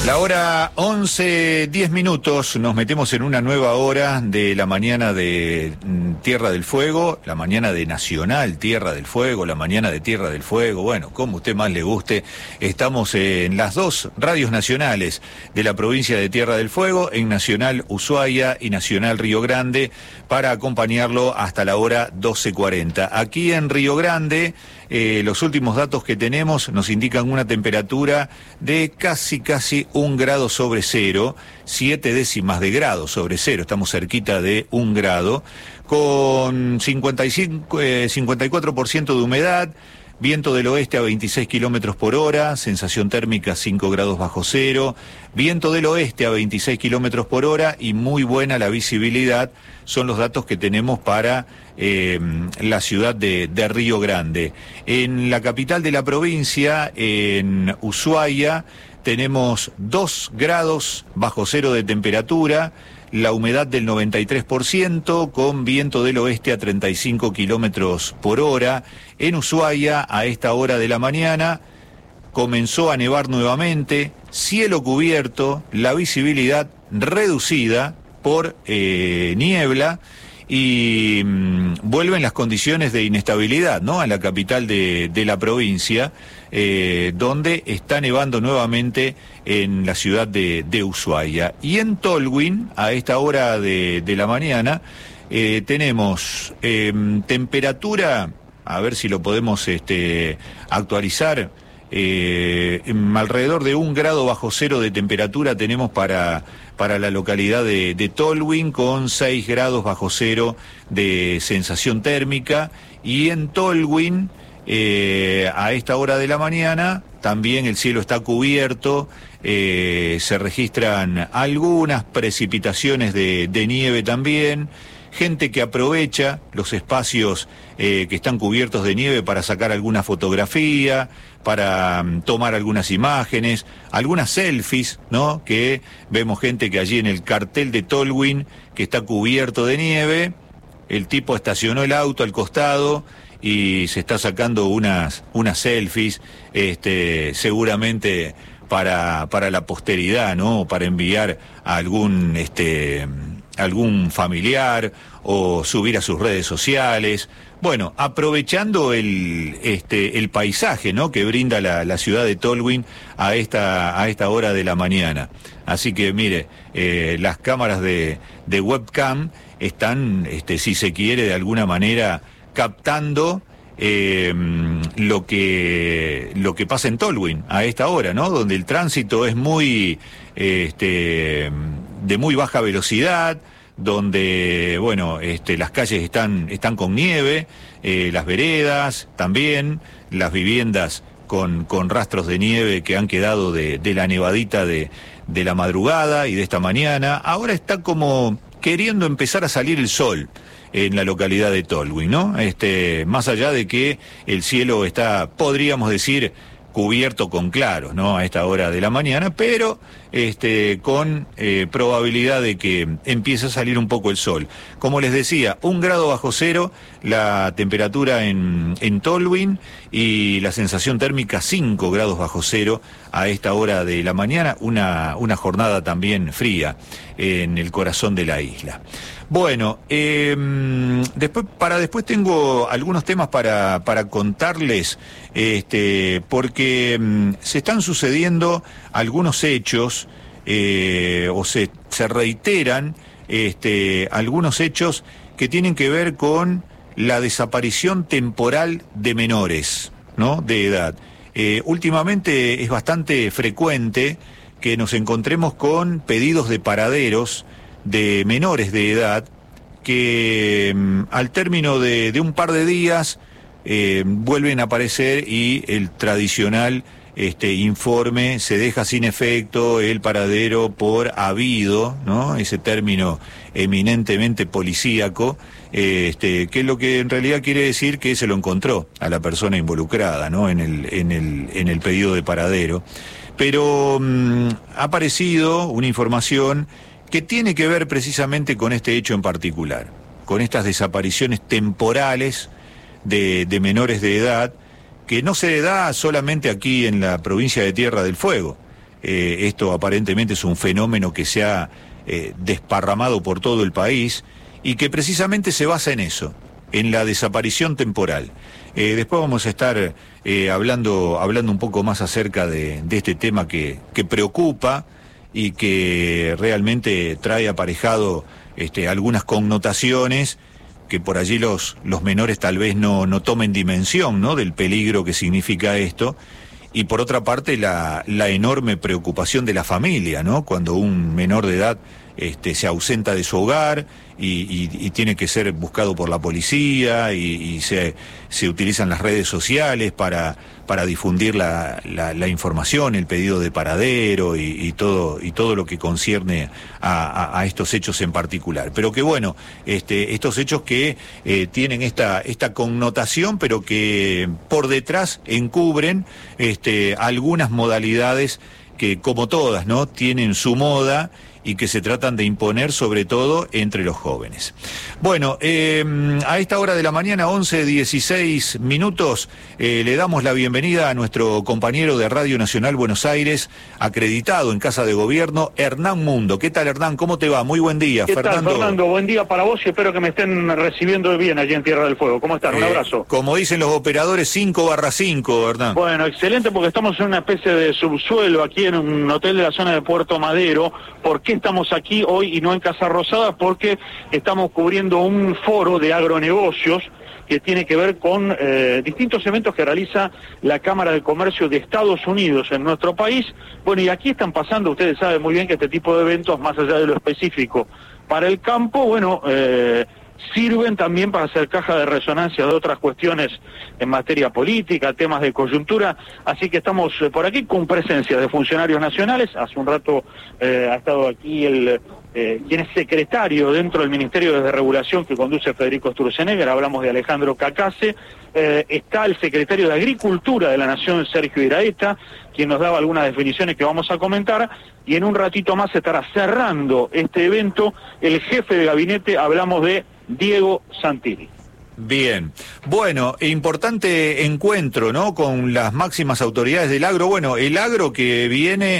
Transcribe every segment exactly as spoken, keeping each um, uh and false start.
La hora once, diez minutos, nos metemos en una nueva hora de la mañana de Tierra del Fuego, la mañana de Nacional Tierra del Fuego, la mañana de Tierra del Fuego, bueno, como usted más le guste. Estamos en las dos radios nacionales de la provincia de Tierra del Fuego, en Nacional Ushuaia y Nacional Río Grande, para acompañarlo hasta la hora doce cuarenta. Aquí en Río Grande, eh, los últimos datos que tenemos nos indican una temperatura de casi, casi un grado sobre cero, siete décimas de grado sobre cero, estamos cerquita de un grado, con cincuenta y cinco, eh, cincuenta y cuatro por ciento de humedad, viento del oeste a veintiséis kilómetros por hora, sensación térmica cinco grados bajo cero, viento del oeste a veintiséis kilómetros por hora y muy buena la visibilidad, son los datos que tenemos para eh, la ciudad de, de Río Grande. En la capital de la provincia, en Ushuaia, tenemos dos grados bajo cero de temperatura, la humedad del noventa y tres por ciento, con viento del oeste a treinta y cinco kilómetros por hora. En Ushuaia, a esta hora de la mañana, comenzó a nevar nuevamente, cielo cubierto, la visibilidad reducida por eh, niebla, y mmm, vuelven las condiciones de inestabilidad, ¿no?, a la capital de, de la provincia, eh, donde está nevando nuevamente en la ciudad de, de Ushuaia. Y en Tolwyn, a esta hora de, de la mañana, eh, tenemos eh, temperatura, a ver si lo podemos este, actualizar, eh, alrededor de un grado bajo cero de temperatura tenemos para... para la localidad de, de Tolwyn, con seis grados bajo cero de sensación térmica, y en Tolwyn, eh, a esta hora de la mañana, también el cielo está cubierto, eh, se registran algunas precipitaciones de, de nieve también, gente que aprovecha los espacios eh, que están cubiertos de nieve para sacar alguna fotografía, para um, tomar algunas imágenes, algunas selfies, ¿no?, que vemos gente que allí en el cartel de Tolwyn, que está cubierto de nieve, el tipo estacionó el auto al costado y se está sacando unas, unas selfies, este, seguramente para, para la posteridad, ¿no?, para enviar a algún... este algún familiar o subir a sus redes sociales, bueno, aprovechando el este el paisaje, ¿no?, que brinda la, la ciudad de Tolwyn a esta a esta hora de la mañana. Así que mire, eh, las cámaras de, de webcam están, este, si se quiere, de alguna manera captando eh, lo que lo que pasa en Tolwyn a esta hora, ¿no?, donde el tránsito es muy este de muy baja velocidad, donde, bueno, este, las calles están, están con nieve, eh, las veredas también, las viviendas con, con rastros de nieve que han quedado de, de la nevadita de, de la madrugada y de esta mañana. Ahora está como queriendo empezar a salir el sol en la localidad de Tolwyn, ¿no? Este, más allá de que el cielo está, podríamos decir, cubierto con claros, ¿no?, a esta hora de la mañana, pero este, con eh, probabilidad de que empiece a salir un poco el sol. Como les decía, un grado bajo cero la temperatura en, en Tolwyn, y la sensación térmica cinco grados bajo cero a esta hora de la mañana, una, una jornada también fría en el corazón de la isla. Bueno, eh, después, para después tengo algunos temas para, para contarles, este, porque um, se están sucediendo algunos hechos, eh, o se, se reiteran este, algunos hechos que tienen que ver con la desaparición temporal de menores, ¿no?, de edad. Eh, últimamente es bastante frecuente que nos encontremos con pedidos de paraderos de menores de edad que mm, al término de, de un par de días eh, vuelven a aparecer, y el tradicional este, informe se deja sin efecto, el paradero por habido, ¿no?, ese término eminentemente policíaco, eh, este, que es lo que en realidad quiere decir que se lo encontró a la persona involucrada, ¿no?, en el, en el, en el pedido de paradero. Pero mm, ha aparecido una información que tiene que ver precisamente con este hecho en particular, con estas desapariciones temporales de, de menores de edad, que no se da solamente aquí en la provincia de Tierra del Fuego. eh, esto aparentemente es un fenómeno que se ha eh, desparramado por todo el país y que precisamente se basa en eso, en la desaparición temporal. Eh, después vamos a estar eh, hablando, hablando un poco más acerca de, de este tema que, que preocupa y que realmente trae aparejado este, algunas connotaciones que por allí los, los menores tal vez no, no tomen dimensión, ¿no?, del peligro que significa esto. Y por otra parte la, la enorme preocupación de la familia, ¿no?, cuando un menor de edad este, se ausenta de su hogar y, y, y tiene que ser buscado por la policía y, y se, se utilizan las redes sociales para, para difundir la, la, la información, el pedido de paradero y, y, todo, y todo lo que concierne a, a, a estos hechos en particular. Pero que bueno, este, estos hechos que eh, tienen esta, esta connotación, pero que por detrás encubren este, algunas modalidades que, como todas, ¿no?, tienen su moda y que se tratan de imponer sobre todo entre los jóvenes. Bueno, eh, a esta hora de la mañana, once dieciséis minutos, eh, le damos la bienvenida a nuestro compañero de Radio Nacional Buenos Aires, acreditado en Casa de Gobierno, Hernán Mundo. ¿Qué tal, Hernán? ¿Cómo te va? Muy buen día, ¿Qué Fernando. tal, Fernando? Buen día para vos y espero que me estén recibiendo bien allí en Tierra del Fuego. ¿Cómo están? Un Eh, abrazo. Como dicen los operadores, cinco barra cinco, Hernán. Bueno, excelente, porque estamos en una especie de subsuelo aquí en un hotel de la zona de Puerto Madero. ¿Por qué estamos aquí hoy y no en Casa Rosada? Porque estamos cubriendo un foro de agronegocios que tiene que ver con eh, distintos eventos que realiza la Cámara de Comercio de Estados Unidos en nuestro país. Bueno, y aquí están pasando, ustedes saben muy bien que este tipo de eventos, más allá de lo específico para el campo, bueno, eh, sirven también para hacer caja de resonancia de otras cuestiones en materia política, temas de coyuntura, así que estamos eh, por aquí con presencia de funcionarios nacionales. Hace un rato eh, ha estado aquí el eh, quien es secretario dentro del Ministerio de Desregulación que conduce Federico Sturzenegger, hablamos de Alejandro Cacase, eh, está el secretario de Agricultura de la Nación, Sergio Iraeta, quien nos daba algunas definiciones que vamos a comentar, y en un ratito más estará cerrando este evento el jefe de gabinete, hablamos de Diego Santilli. Bien, bueno, importante encuentro, ¿no?, con las máximas autoridades del agro. Bueno, el agro que viene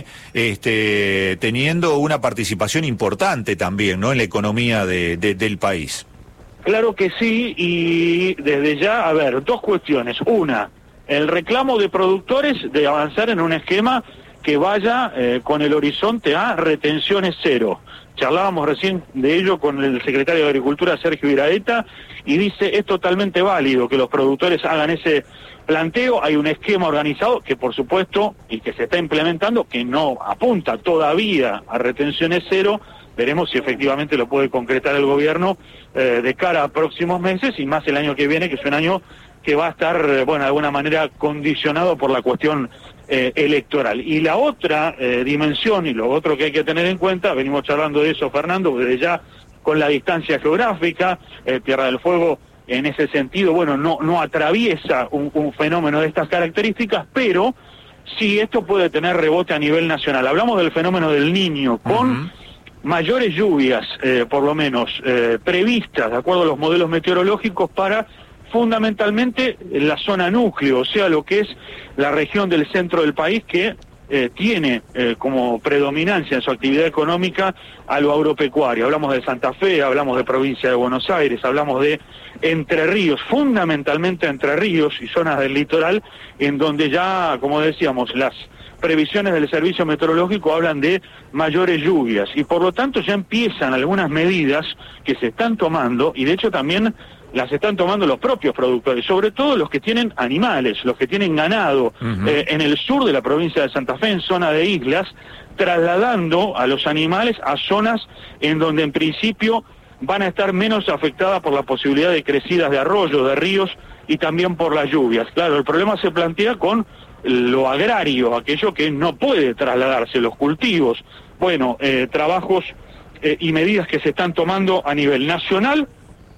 este, teniendo una participación importante también, ¿no?, en la economía de, de, del país. Claro que sí, y desde ya, a ver, dos cuestiones. Una, el reclamo de productores de avanzar en un esquema que vaya eh, con el horizonte a retenciones cero. Charlábamos recién de ello con el secretario de Agricultura, Sergio Iraeta, y dice, es totalmente válido que los productores hagan ese planteo. Hay un esquema organizado que, por supuesto, y que se está implementando, que no apunta todavía a retenciones cero. Veremos si efectivamente lo puede concretar el gobierno eh, de cara a próximos meses, y más el año que viene, que es un año que va a estar, eh, bueno, de alguna manera condicionado por la cuestión Eh, electoral. Y la otra eh, dimensión, y lo otro que hay que tener en cuenta, venimos charlando de eso, Fernando, desde ya con la distancia geográfica, eh, Tierra del Fuego en ese sentido, bueno, no, no atraviesa un, un fenómeno de estas características, pero sí esto puede tener rebote a nivel nacional. Hablamos del fenómeno del Niño, con uh-huh. mayores lluvias, eh, por lo menos, eh, previstas, de acuerdo a los modelos meteorológicos, para fundamentalmente en la zona núcleo, o sea, lo que es la región del centro del país, que eh, tiene eh, como predominancia en su actividad económica a lo agropecuario. Hablamos de Santa Fe, hablamos de provincia de Buenos Aires, hablamos de Entre Ríos, fundamentalmente Entre Ríos y zonas del litoral, en donde ya, como decíamos, las previsiones del servicio meteorológico hablan de mayores lluvias, y por lo tanto ya empiezan algunas medidas que se están tomando, y de hecho también las están tomando los propios productores, sobre todo los que tienen animales, los que tienen ganado, uh-huh. eh, en el sur de la provincia de Santa Fe, en zona de islas, trasladando a los animales a zonas en donde en principio van a estar menos afectadas por la posibilidad de crecidas de arroyos, de ríos, y también por las lluvias. Claro, el problema se plantea con lo agrario, aquello que no puede trasladarse, los cultivos. Bueno, eh, trabajos eh, y medidas que se están tomando a nivel nacional,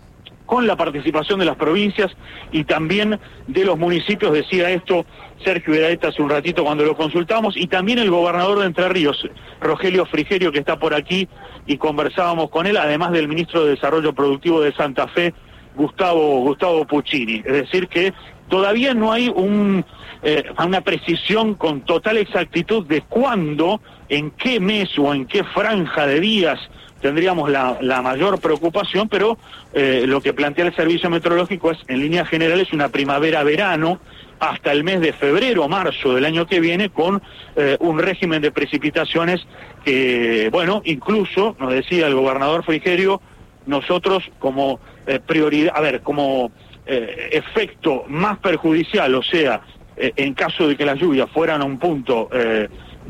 con la participación de las provincias y también de los municipios, decía esto Sergio Iraeta hace un ratito cuando lo consultamos, y también el gobernador de Entre Ríos, Rogelio Frigerio, que está por aquí, y conversábamos con él, además del ministro de Desarrollo Productivo de Santa Fe, Gustavo, Gustavo Puccini. Es decir que todavía no hay un, eh, una precisión con total exactitud de cuándo, en qué mes o en qué franja de días tendríamos la, la mayor preocupación, pero eh, lo que plantea el Servicio Meteorológico es, en líneas generales, una primavera-verano hasta el mes de febrero o marzo del año que viene, con eh, un régimen de precipitaciones que, bueno, incluso, nos decía el gobernador Frigerio, nosotros como eh, prioridad, a ver, como eh, efecto más perjudicial, o sea, eh, en caso de que las lluvias fueran a un punto eh,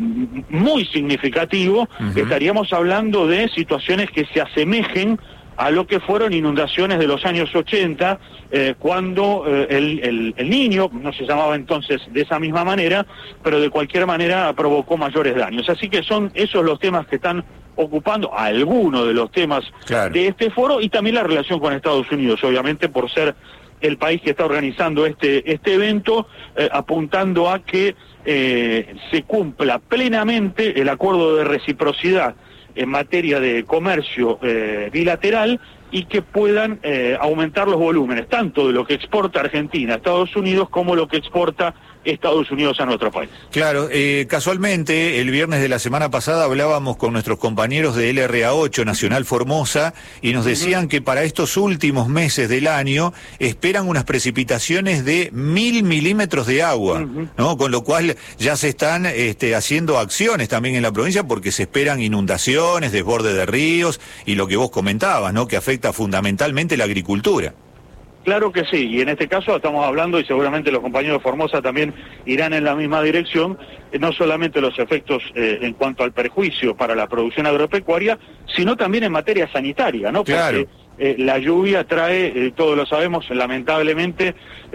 muy significativo, uh-huh. estaríamos hablando de situaciones que se asemejen a lo que fueron inundaciones de los años ochenta, eh, cuando eh, el, el, el Niño, no se llamaba entonces de esa misma manera, pero de cualquier manera provocó mayores daños. Así que son esos los temas que están ocupando, algunos de los temas claro. de este foro, y también la relación con Estados Unidos, obviamente por ser el país que está organizando este, este evento, eh, apuntando a que eh, se cumpla plenamente el acuerdo de reciprocidad en materia de comercio eh, bilateral, y que puedan eh, aumentar los volúmenes, tanto de lo que exporta Argentina a Estados Unidos como lo que exporta Estados Unidos a nuestro país. Claro, eh, casualmente el viernes de la semana pasada hablábamos con nuestros compañeros de L R A ocho, Nacional Formosa, y nos decían uh-huh. que para estos últimos meses del año esperan unas precipitaciones de mil milímetros de agua, uh-huh. ¿no? Con lo cual ya se están este, haciendo acciones también en la provincia, porque se esperan inundaciones, desborde de ríos y lo que vos comentabas, ¿no? Que afecta fundamentalmente la agricultura. Claro que sí, y en este caso estamos hablando, y seguramente los compañeros de Formosa también irán en la misma dirección, eh, no solamente los efectos eh, en cuanto al perjuicio para la producción agropecuaria, sino también en materia sanitaria, ¿no? Porque claro. eh, la lluvia trae, eh, todos lo sabemos, lamentablemente,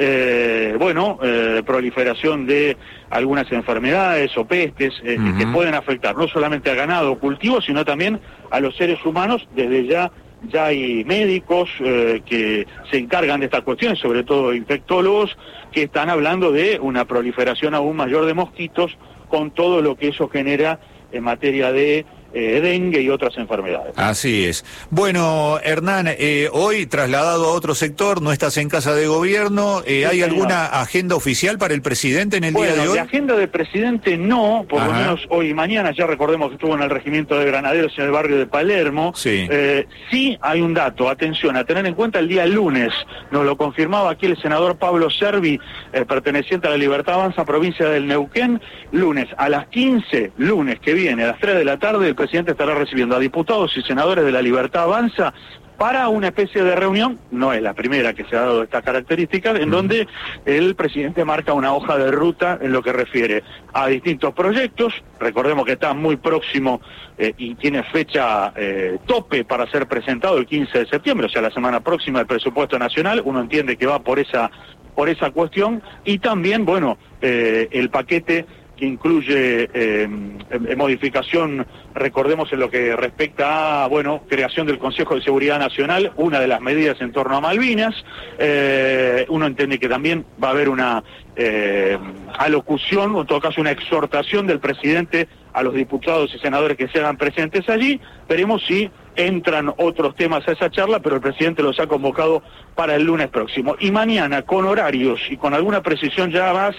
eh, bueno, eh, proliferación de algunas enfermedades o pestes eh, uh-huh. que pueden afectar no solamente a ganado o cultivos, sino también a los seres humanos. Desde ya Ya hay médicos eh, que se encargan de estas cuestiones, sobre todo infectólogos, que están hablando de una proliferación aún mayor de mosquitos, con todo lo que eso genera en materia de eh, dengue y otras enfermedades. Así es. Bueno, Hernán, eh, hoy trasladado a otro sector, no estás en casa de gobierno, eh, sí, ¿hay señor. alguna agenda oficial para el presidente en el bueno, día de hoy? De agenda de presidente no, por Ajá. lo menos hoy y mañana. Ya recordemos que estuvo en el regimiento de granaderos en el barrio de Palermo. Sí. Eh, sí hay un dato, atención, a tener en cuenta el día lunes, nos lo confirmaba aquí el senador Pablo Servi, eh, perteneciente a la Libertad Avanza, provincia del Neuquén. Lunes a las quince, lunes que viene, a las tres de la tarde, el presidente estará recibiendo a diputados y senadores de la Libertad Avanza para una especie de reunión, no es la primera que se ha dado esta característica, en donde el presidente marca una hoja de ruta en lo que refiere a distintos proyectos. Recordemos que está muy próximo eh, y tiene fecha eh, tope para ser presentado el quince de septiembre, o sea, la semana próxima, el presupuesto nacional. Uno entiende que va por esa, por esa cuestión, y también, bueno, eh, el paquete que incluye eh, modificación, recordemos, en lo que respecta a, bueno, creación del Consejo de Seguridad Nacional, una de las medidas en torno a Malvinas. Eh, uno entiende que también va a haber una eh, alocución, o en todo caso una exhortación del presidente a los diputados y senadores que se hagan presentes allí. Veremos si entran otros temas a esa charla, pero el presidente los ha convocado para el lunes próximo. Y mañana, con horarios y con alguna precisión ya más,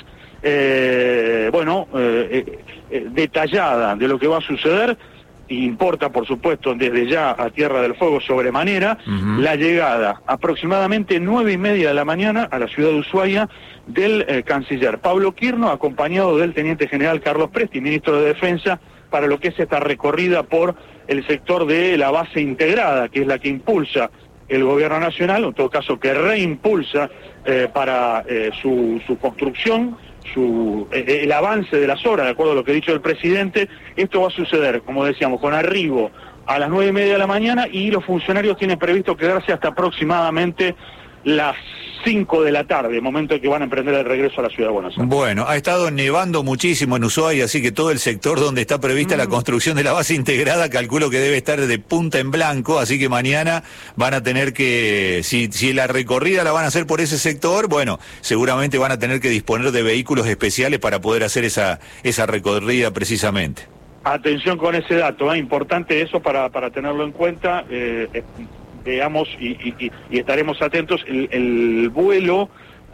Eh, bueno, eh, eh, detallada de lo que va a suceder, importa, por supuesto, desde ya a Tierra del Fuego sobremanera, uh-huh. la llegada aproximadamente nueve y media de la mañana a la ciudad de Ushuaia del eh, canciller Pablo Quirno, acompañado del teniente general Carlos Presti, ministro de Defensa, para lo que es esta recorrida por el sector de la base integrada, que es la que impulsa el gobierno nacional, en todo caso que reimpulsa eh, para eh, su, su construcción, Su, eh, el avance de las obras, de acuerdo a lo que ha dicho el presidente. Esto va a suceder, como decíamos, con arribo a las nueve y media de la mañana, y los funcionarios tienen previsto quedarse hasta aproximadamente las cinco de la tarde, momento en que van a emprender el regreso a la ciudad de Buenos Aires. Bueno, ha estado nevando muchísimo en Ushuaia, así que todo el sector donde está prevista mm. la construcción de la base integrada, calculo que debe estar de punta en blanco, así que mañana van a tener que, si, si la recorrida la van a hacer por ese sector, bueno, seguramente van a tener que disponer de vehículos especiales para poder hacer esa, esa recorrida precisamente. Atención con ese dato, ¿eh? Importante eso para, para tenerlo en cuenta. Eh, eh, veamos y, y, y estaremos atentos. El, el vuelo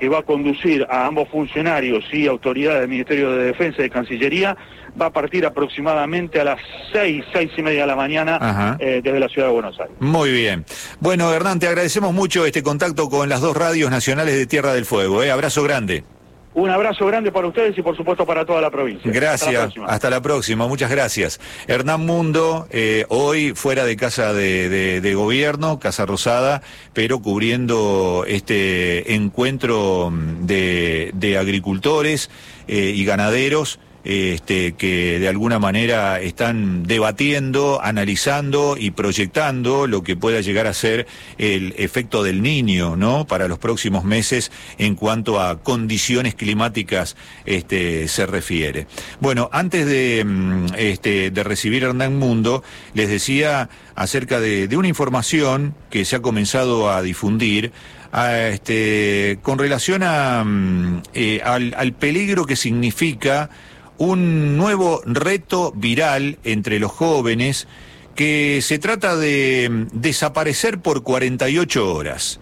que va a conducir a ambos funcionarios y autoridades del Ministerio de Defensa y de Cancillería, va a partir aproximadamente a las seis, seis y media de la mañana eh, desde la Ciudad de Buenos Aires. Muy bien. Bueno, Hernán, te agradecemos mucho este contacto con las dos radios nacionales de Tierra del Fuego. ¿eh? Abrazo grande. Un abrazo grande para ustedes y por supuesto para toda la provincia. Gracias, hasta la próxima, hasta la próxima. Muchas gracias. Hernán Mundo, eh, hoy fuera de Casa de, de, de Gobierno, Casa Rosada, pero cubriendo este encuentro de, de agricultores eh, y ganaderos, Este, que de alguna manera están debatiendo, analizando y proyectando lo que pueda llegar a ser el efecto del Niño, ¿no? Para los próximos meses en cuanto a condiciones climáticas este, se refiere. Bueno, antes de, este, de recibir a Hernán Mundo, les decía acerca de, de una información que se ha comenzado a difundir a, este, con relación a, eh, al, al peligro que significa un nuevo reto viral entre los jóvenes, que se trata de desaparecer por cuarenta y ocho horas.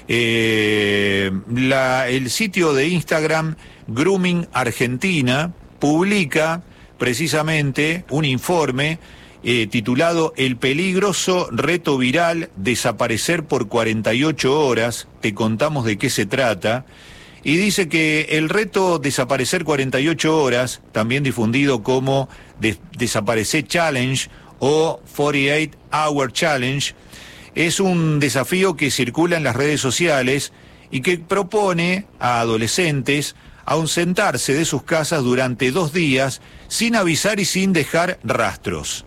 Eh, la, el sitio de Instagram Grooming Argentina publica precisamente un informe eh, titulado El peligroso reto viral desaparecer por cuarenta y ocho horas. Te contamos de qué se trata. Y dice que el reto desaparecer cuarenta y ocho horas, también difundido como de Desaparecer Challenge o cuarenta y ocho hour Challenge, es un desafío que circula en las redes sociales y que propone a adolescentes ausentarse de sus casas durante dos días sin avisar y sin dejar rastros.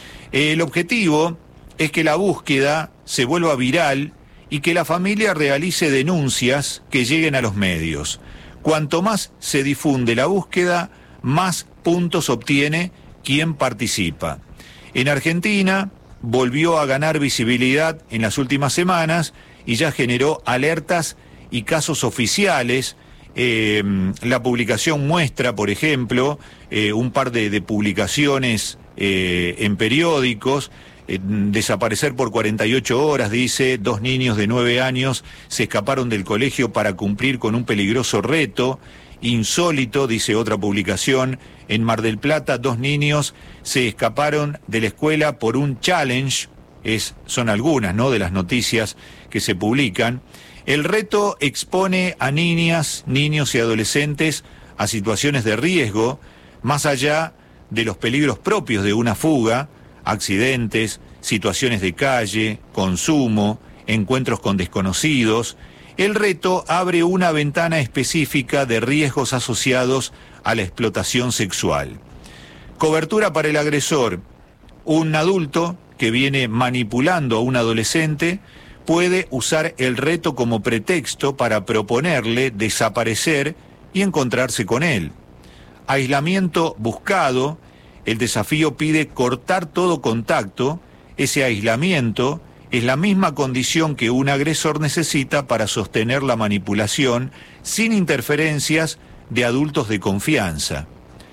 El objetivo es que la búsqueda se vuelva viral y que la familia realice denuncias que lleguen a los medios. Cuanto más se difunde la búsqueda, más puntos obtiene quien participa. En Argentina volvió a ganar visibilidad en las últimas semanas y ya generó alertas y casos oficiales. Eh, la publicación muestra, por ejemplo, eh, un par de, de publicaciones eh, en periódicos. Desaparecer por cuarenta y ocho horas, dice, dos niños de nueve años se escaparon del colegio para cumplir con un peligroso reto. Insólito, dice otra publicación, en Mar del Plata dos niños se escaparon de la escuela por un challenge. Es, son algunas, ¿no?, de las noticias que se publican. El reto expone a niñas, niños y adolescentes a situaciones de riesgo, más allá de los peligros propios de una fuga, accidentes, situaciones de calle, consumo, encuentros con desconocidos. El reto abre una ventana específica de riesgos asociados a la explotación sexual. Cobertura para el agresor. Un adulto que viene manipulando a un adolescente puede usar el reto como pretexto para proponerle desaparecer y encontrarse con él. Aislamiento buscado. El desafío pide cortar todo contacto. Ese aislamiento es la misma condición que un agresor necesita para sostener la manipulación sin interferencias de adultos de confianza.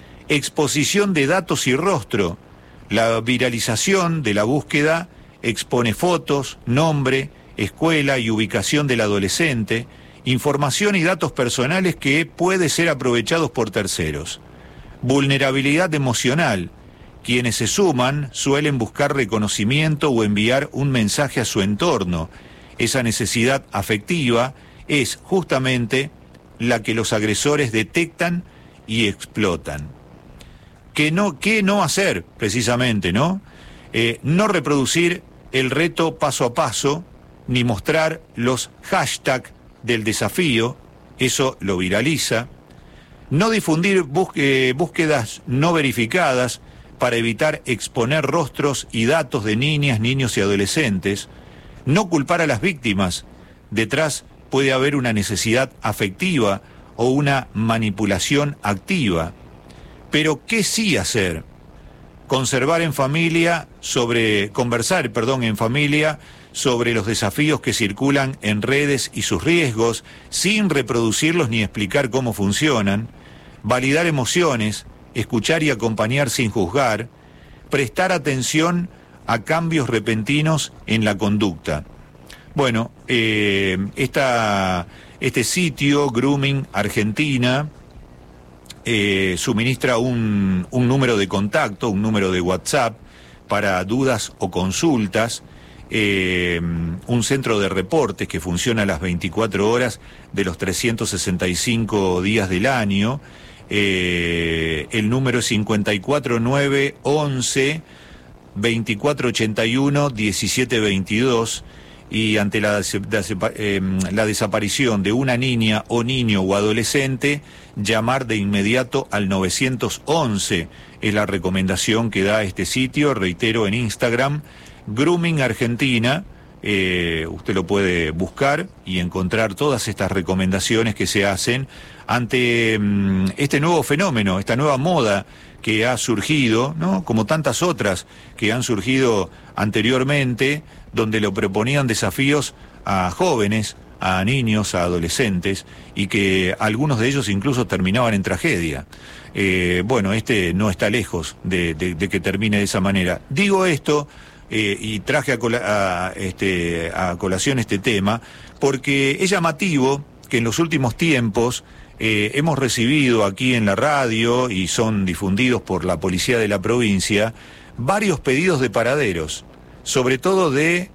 Exposición de datos y rostro. La viralización de la búsqueda expone fotos, nombre, escuela y ubicación del adolescente, información y datos personales que pueden ser aprovechados por terceros. Vulnerabilidad emocional. Quienes se suman suelen buscar reconocimiento o enviar un mensaje a su entorno. Esa necesidad afectiva es justamente la que los agresores detectan y explotan. ¿Qué no, qué no hacer, precisamente, no? Eh, no reproducir el reto paso a paso, ni mostrar los hashtags del desafío, eso lo viraliza. No difundir busque, búsquedas no verificadas para evitar exponer rostros y datos de niñas, niños y adolescentes. No culpar a las víctimas. Detrás puede haber una necesidad afectiva o una manipulación activa. Pero ¿qué sí hacer? Conservar en familia sobre, conversar, perdón, en familia sobre los desafíos que circulan en redes y sus riesgos, sin reproducirlos ni explicar cómo funcionan. Validar emociones, escuchar y acompañar sin juzgar, prestar atención a cambios repentinos en la conducta. Bueno, eh, esta, Este sitio, Grooming Argentina, eh, suministra un, un número de contacto, un número de WhatsApp para dudas o consultas, eh, un centro de reportes que funciona las veinticuatro horas de los trescientos sesenta y cinco días del año. Eh, el número es cincuenta y cuatro nueve once veinticuatro ochenta y uno diecisiete veintidós, y ante la, eh, la desaparición de una niña o niño o adolescente, llamar de inmediato al nueve once es la recomendación que da este sitio. Reitero, en Instagram, Grooming Argentina. Eh, usted lo puede buscar y encontrar todas estas recomendaciones que se hacen ante um, este nuevo fenómeno, esta nueva moda que ha surgido, ¿no? Como tantas otras que han surgido anteriormente, donde lo proponían desafíos a jóvenes, a niños, a adolescentes, y que algunos de ellos incluso terminaban en tragedia. Eh, bueno, este no está lejos de, de, de que termine de esa manera. Digo esto eh, y traje a, cola, a, este, a colación este tema porque es llamativo que en los últimos tiempos eh, hemos recibido aquí en la radio, y son difundidos por la policía de la provincia, varios pedidos de paraderos, sobre todo de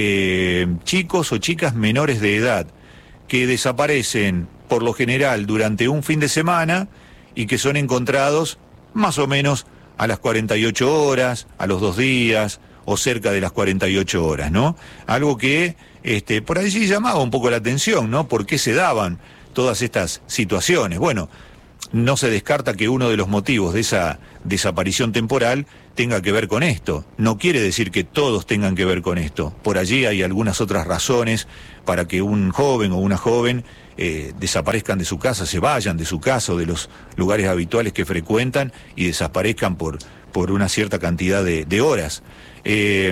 eh, chicos o chicas menores de edad, que desaparecen por lo general durante un fin de semana y que son encontrados más o menos a las cuarenta y ocho horas, a los dos días o cerca de las cuarenta y ocho horas, ¿no? Algo que este, por allí llamaba un poco la atención, ¿no? ¿Por qué se daban todas estas situaciones? Bueno, no se descarta que uno de los motivos de esa desaparición temporal tenga que ver con esto. No quiere decir que todos tengan que ver con esto. Por allí hay algunas otras razones para que un joven o una joven eh, desaparezcan de su casa, se vayan de su casa o de los lugares habituales que frecuentan y desaparezcan por, por una cierta cantidad de, de horas. Eh,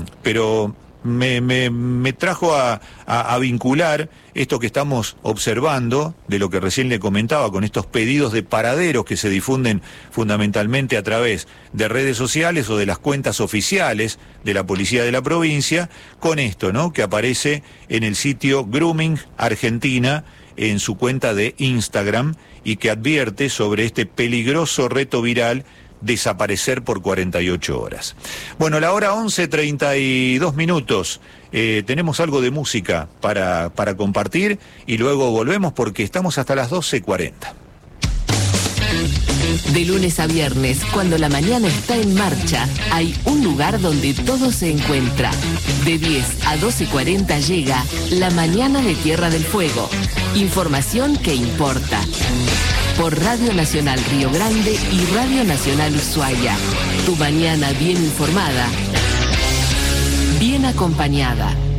pero me, me, me trajo a, a, a vincular esto que estamos observando, de lo que recién le comentaba, con estos pedidos de paraderos que se difunden fundamentalmente a través de redes sociales o de las cuentas oficiales de la policía de la provincia, con esto, ¿no?, que aparece en el sitio Grooming Argentina, en su cuenta de Instagram, y que advierte sobre este peligroso reto viral: desaparecer por cuarenta y ocho horas. Bueno, la hora once treinta y dos minutos. Eh, tenemos algo de música para, para compartir y luego volvemos porque estamos hasta las doce cuarenta. De lunes a viernes, cuando la mañana está en marcha, hay un lugar donde todo se encuentra. De diez a doce cuarenta llega La Mañana de Tierra del Fuego. Información que importa. Por Radio Nacional Río Grande y Radio Nacional Ushuaia. Tu mañana bien informada, bien acompañada.